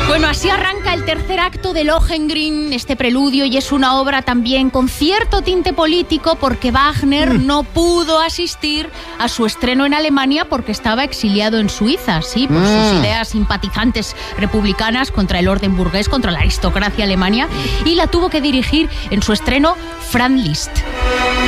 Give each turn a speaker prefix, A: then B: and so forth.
A: Bueno, así arranca el tercer acto de Lohengrin, este preludio, y es una obra también con cierto tinte político porque Wagner no pudo asistir a su estreno en Alemania porque estaba exiliado en Suiza, sí, por sus ideas simpatizantes republicanas contra el orden burgués, contra la aristocracia alemana, y la tuvo que dirigir en su estreno Franz Liszt.